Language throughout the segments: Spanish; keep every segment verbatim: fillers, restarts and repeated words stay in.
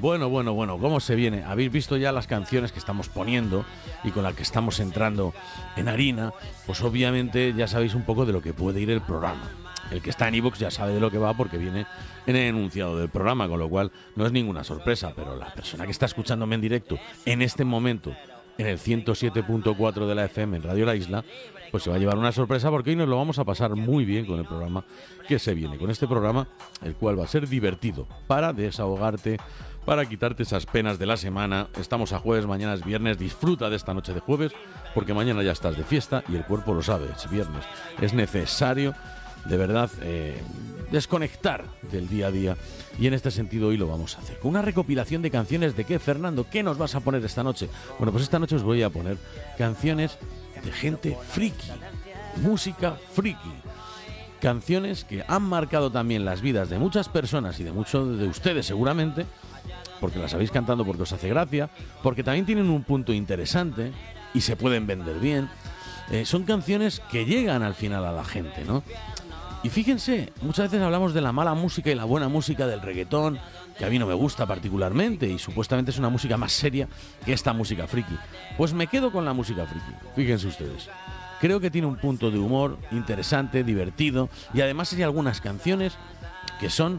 Bueno, bueno, bueno, ¿cómo se viene? Habéis visto ya las canciones que estamos poniendo y con las que estamos entrando en harina, pues obviamente ya sabéis un poco de lo que puede ir el programa. El que está en iVoox ya sabe de lo que va porque viene en el enunciado del programa, con lo cual no es ninguna sorpresa, pero la persona que está escuchándome en directo en este momento en el ciento siete punto cuatro de la F M en Radio La Isla, pues se va a llevar una sorpresa porque hoy nos lo vamos a pasar muy bien con el programa que se viene, con este programa, el cual va a ser divertido para desahogarte, para quitarte esas penas de la semana. Estamos a jueves, mañana es viernes, disfruta de esta noche de jueves porque mañana ya estás de fiesta y el cuerpo lo sabe, es viernes. Es necesario, de verdad, eh, desconectar del día a día y en este sentido hoy lo vamos a hacer con una recopilación de canciones. ¿De qué, Fernando? ¿Qué nos vas a poner esta noche? Bueno, pues esta noche os voy a poner canciones de gente friki, música friki, canciones que han marcado también las vidas de muchas personas y de muchos de ustedes seguramente, porque las habéis cantando porque os hace gracia, porque también tienen un punto interesante y se pueden vender bien. Eh, son canciones que llegan al final a la gente, ¿no? Y fíjense, muchas veces hablamos de la mala música y la buena música del reggaetón, que a mí no me gusta particularmente y supuestamente es una música más seria que esta música friki. Pues me quedo con la música friki, fíjense ustedes. Creo que tiene un punto de humor interesante, divertido, y además hay algunas canciones que son,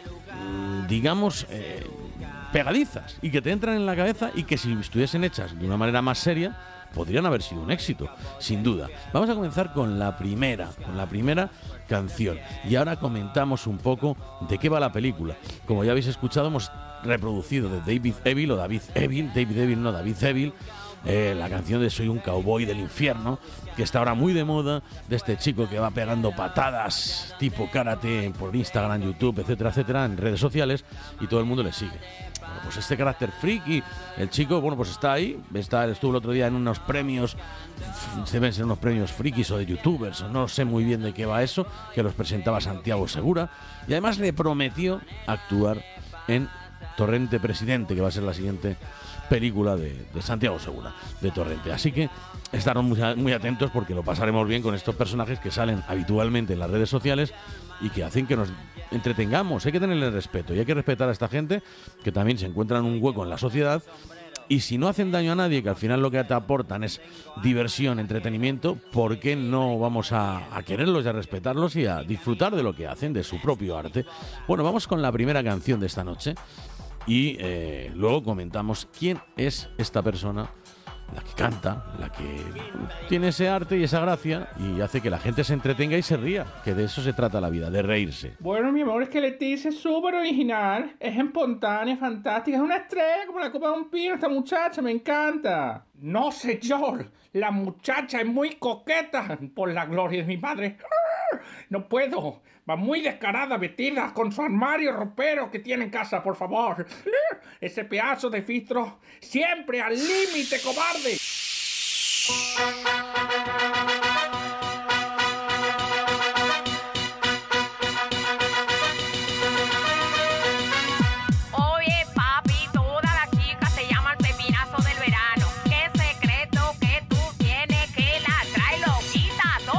digamos, eh, pegadizas y que te entran en la cabeza y que si estuviesen hechas de una manera más seria podrían haber sido un éxito, sin duda. Vamos a comenzar con la primera, con la primera canción. Y ahora comentamos un poco de qué va la película. Como ya habéis escuchado, hemos reproducido de David Evil, o David Evil, David Evil, no David Evil, eh, la canción de Soy un cowboy del infierno, que está ahora muy de moda, de este chico que va pegando patadas tipo karate por Instagram, YouTube, etcétera, etcétera, en redes sociales, y todo el mundo le sigue. Bueno, pues este carácter friki, el chico, bueno, pues está ahí, está, estuvo el otro día en unos premios, se ven ser unos premios frikis o de youtubers, o no sé muy bien de qué va eso, que los presentaba Santiago Segura, y además le prometió actuar en Torrente Presidente, que va a ser la siguiente película de, de Santiago Segura, de Torrente. Así que estarán muy, muy atentos porque lo pasaremos bien con estos personajes que salen habitualmente en las redes sociales y que hacen que nos entretengamos. Hay que tenerle respeto y hay que respetar a esta gente que también se encuentran un hueco en la sociedad, y si no hacen daño a nadie, que al final lo que te aportan es diversión, entretenimiento, ¿por qué no vamos a, a quererlos y a respetarlos y a disfrutar de lo que hacen, de su propio arte? Bueno, vamos con la primera canción de esta noche y eh, luego comentamos quién es esta persona, la que canta, la que tiene ese arte y esa gracia y hace que la gente se entretenga y se ría, que de eso se trata la vida, de reírse. Bueno, mi amor, es que Leticia es súper original, es espontánea, fantástica, es una estrella como la copa de un pino, esta muchacha, me encanta. No, señor, la muchacha es muy coqueta, por la gloria de mi madre. No puedo, va muy descarada, vestida con su armario ropero que tiene en casa, por favor. Ese pedazo de filtro, siempre al límite, cobarde.